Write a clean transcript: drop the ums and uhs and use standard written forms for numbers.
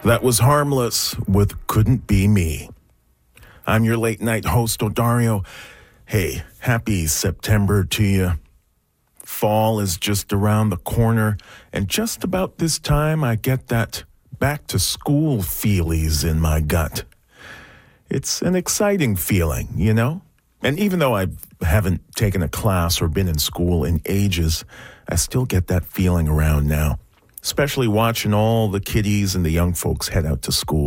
That was Harmless with Couldn't Be Me. I'm your late night host, Odario. Hey, happy September to you. Fall is just around the corner, and just about this time I get that back to school feelies in my gut. It's an exciting feeling, you know? And even though I haven't taken a class or been in school in ages, I still get that feeling around now, especially watching all the kiddies and the young folks head out to school.